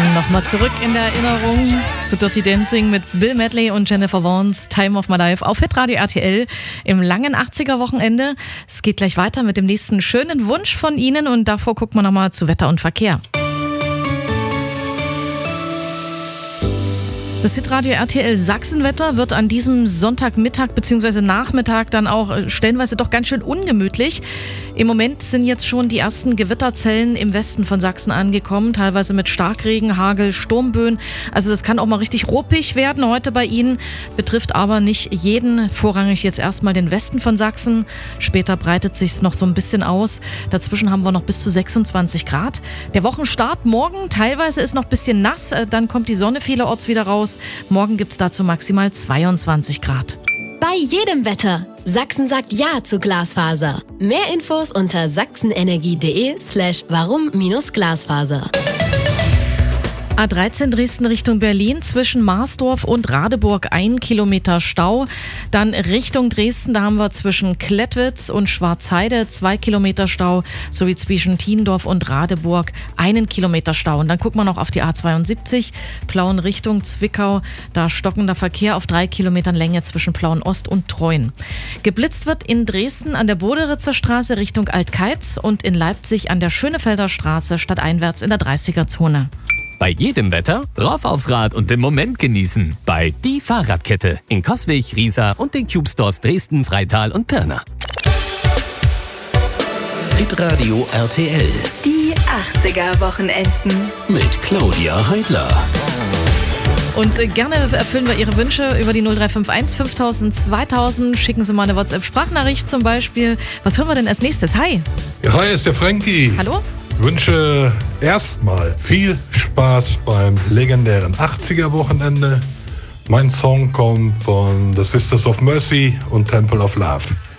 Nochmal zurück in der Erinnerung zu Dirty Dancing mit Bill Medley und Jennifer Vaughns Time of My Life auf Hitradio RTL im langen 80er-Wochenende. Es geht gleich weiter mit dem nächsten schönen Wunsch von Ihnen und davor gucken wir nochmal zu Wetter und Verkehr. Das Hitradio RTL Sachsenwetter wird an diesem Sonntagmittag bzw. Nachmittag dann auch stellenweise doch ganz schön ungemütlich. Im Moment sind jetzt schon die ersten Gewitterzellen im Westen von Sachsen angekommen, teilweise mit Starkregen, Hagel, Sturmböen. Also das kann auch mal richtig ruppig werden heute bei Ihnen, betrifft aber nicht jeden, vorrangig jetzt erstmal den Westen von Sachsen. Später breitet sich's noch so ein bisschen aus. Dazwischen haben wir noch bis zu 26 Grad. Der Wochenstart morgen, teilweise ist noch ein bisschen nass, dann kommt die Sonne vielerorts wieder raus. Morgen gibt es dazu maximal 22 Grad. Bei jedem Wetter. Sachsen sagt Ja zu Glasfaser. Mehr Infos unter sachsenenergie.de/warum-Glasfaser. A13 Dresden Richtung Berlin zwischen Marsdorf und Radeburg 1 Kilometer Stau. Dann Richtung Dresden, da haben wir zwischen Klettwitz und Schwarzheide 2 Kilometer Stau, sowie zwischen Tiendorf und Radeburg 1 Kilometer Stau. Und dann gucken wir noch auf die A72, Plauen Richtung Zwickau, da stockender Verkehr auf 3 Kilometern Länge zwischen Plauen Ost und Treuen. Geblitzt wird in Dresden an der Boderitzer Straße Richtung Altkeiz und in Leipzig an der Schönefelder Straße stadteinwärts in der 30er-Zone. Bei jedem Wetter rauf aufs Rad und den Moment genießen. Bei Die Fahrradkette in Coswig, Riesa und den Cube Stores Dresden, Freital und Pirna. Hitradio RTL. Die 80er-Wochenenden. Mit Claudia Heidler. Und gerne erfüllen wir Ihre Wünsche über die 0351 5000 2000. Schicken Sie mal eine WhatsApp-Sprachnachricht zum Beispiel. Was hören wir denn als nächstes? Hi. Ja, hi, ist der Frankie. Hallo. Wünsche erstmal viel Spaß beim legendären 80er-Wochenende. Mein Song kommt von The Sisters of Mercy und Temple of Love.